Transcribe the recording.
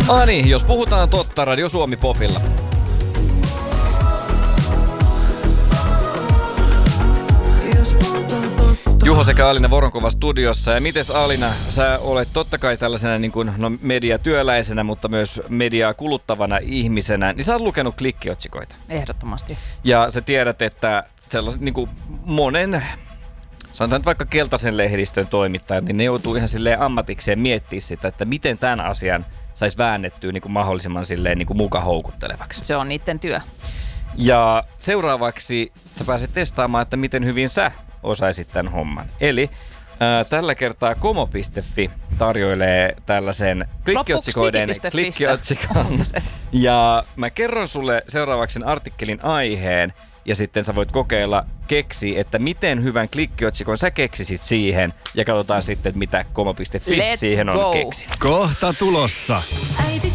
Niin, jos puhutaan totta, Radio Suomi Popilla. Juho sekä Alina Voronkova studiossa. Ja mites Alina, sä olet totta kai tällaisena niin kuin, mediatyöläisenä, mutta myös mediaa kuluttavana ihmisenä, niin sä oot lukenut klikkiotsikoita. Ehdottomasti. Ja sä tiedät, että sellaiset niin kuin monen, sanotaan nyt vaikka keltaisen lehdistön toimittajat, niin ne joutuu ihan silleen ammatikseen miettimään sitä, että miten tämän asian saisi väännettyä niin kuin mahdollisimman silleen niin kuin muka houkuttelevaksi. Se on niiden työ. Ja seuraavaksi sä pääset testaamaan, että miten hyvin sä osaisit tämän homman. Eli tällä kertaa komo.fi tarjoilee tällaisen klikkiotsikon. Ja mä kerron sulle seuraavaksi sen artikkelin aiheen ja sitten sä voit kokeilla keksiä, että miten hyvän klikkiotsikon sä keksisit siihen ja katsotaan sitten, että mitä komo.fi siihen on keksinyt. Kohta tulossa. Äiti